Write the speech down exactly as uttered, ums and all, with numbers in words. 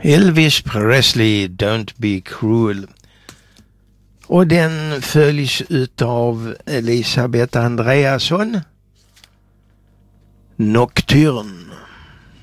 Elvis Presley, Don't Be Cruel. Och den följs utav Elisabeth Andreasson, Nocturne.